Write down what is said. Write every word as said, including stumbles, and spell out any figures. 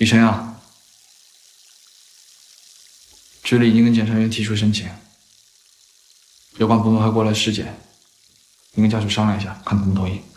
雨辰啊，局里已经跟检察院提出申请，有关部门会过来尸检，你跟家属商量一下，看同不同意。